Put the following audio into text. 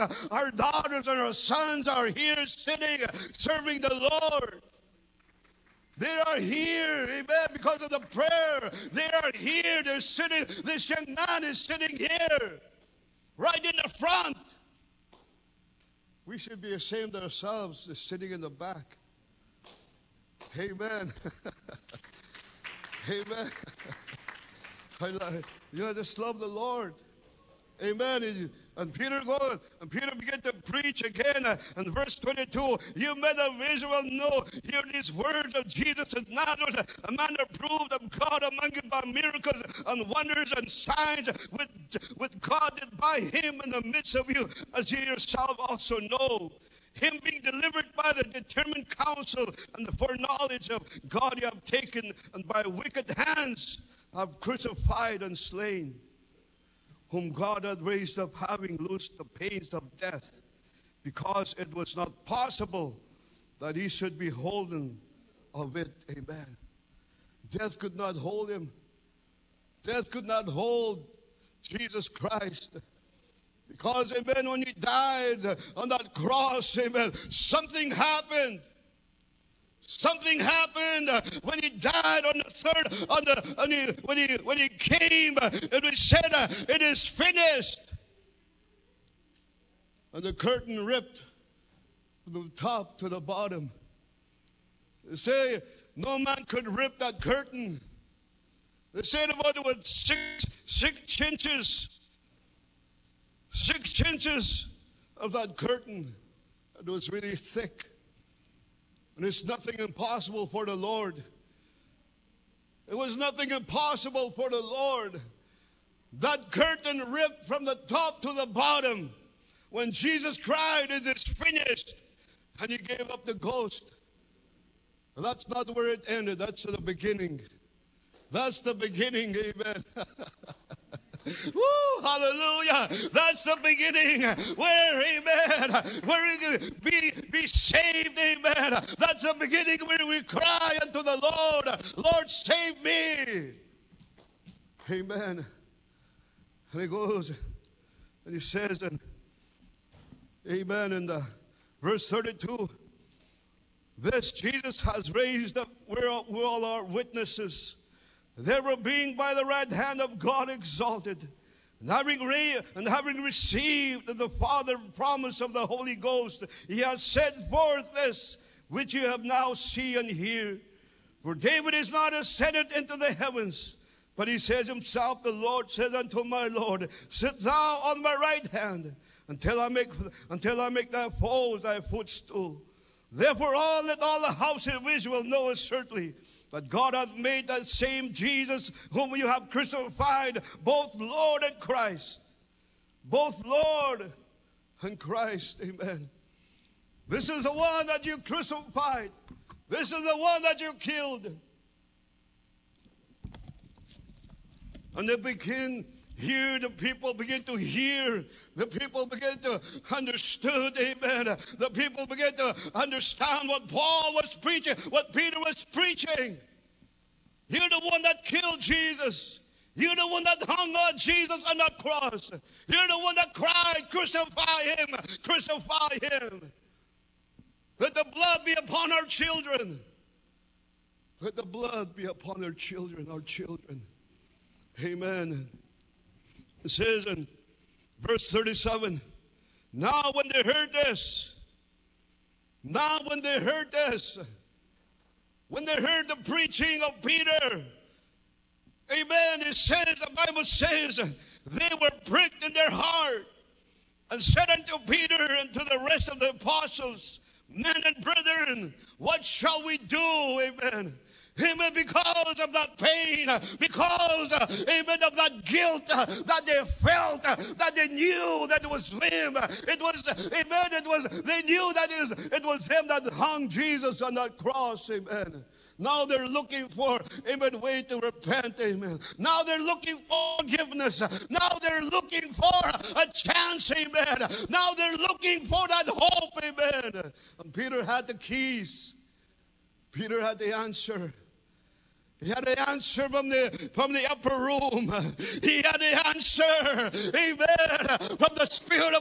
Our daughters and our sons are here sitting, serving the Lord. They are here, amen, because of the prayer. They are here. They're sitting. This young man is sitting here, right in the front. We should be ashamed of ourselves, just sitting in the back. Amen. Amen. I just love the Lord. Amen. And Peter goes, and Peter began to preach again. And verse 22, you men of Israel know, hear these words of Jesus of Nazareth, a man approved of God among you by miracles and wonders and signs, with God did by him in the midst of you, as you yourself also know. Him being delivered by the determined counsel and the foreknowledge of God you have taken, and by wicked hands have crucified and slain, whom God had raised up, having loosed the pains of death, because it was not possible that he should be holden of it. Amen. Death could not hold him. Death could not hold Jesus Christ. Because, amen, when he died on that cross, amen, something happened. Something happened when he died on the third, when he came, it was said, it is finished. And the curtain ripped from the top to the bottom. They say no man could rip that curtain. They said about it was 6 inches. 6 inches of that curtain. It was really thick. And it's nothing impossible for the Lord. It was nothing impossible for the Lord. That curtain ripped from the top to the bottom. When Jesus cried, it is finished. And he gave up the ghost. But that's not where it ended. That's the beginning. That's the beginning, amen. Woo, hallelujah. That's the beginning where, amen, where we can be saved, amen. That's the beginning where we cry unto the Lord, Lord, save me. Amen. And he goes and he says, and amen, in the verse 32, this Jesus has raised up, we're all our witnesses. They were being by the right hand of God exalted, and having received the Father promise of the Holy Ghost, he has set forth this which you have now seen and hear. For David is not ascended into the heavens, but he says himself, the Lord said unto my Lord, sit thou on my right hand, until I make thy foes thy footstool. Therefore let all the house of Israel know certainly that God hath made that same Jesus whom you have crucified, both Lord and Christ. Both Lord and Christ. Amen. This is the one that you crucified. This is the one that you killed. And they begin here, the people begin to hear. The people begin to understood, amen. The people begin to understand what Paul was preaching, what Peter was preaching. You're the one that killed Jesus. You're the one that hung on Jesus on that cross. You're the one that cried, crucify him, crucify him. Let the blood be upon our children. Let the blood be upon our children, our children. Amen. It says in verse 37, now when they heard this, when they heard the preaching of Peter, amen, it says, the Bible says, they were pricked in their heart, and said unto Peter and to the rest of the apostles, men and brethren, what shall we do? Amen. Amen, because of that pain, because, amen, of that guilt that they felt, that they knew that it was them. It was, amen, they knew that it was them that hung Jesus on that cross, amen. Now they're looking for, amen, way to repent, amen. Now they're looking for forgiveness. Now they're looking for a chance, amen. Now they're looking for that hope, amen. And Peter had the keys. Peter had the answer. He had the answer from the upper room. He had the answer, amen, from the Spirit of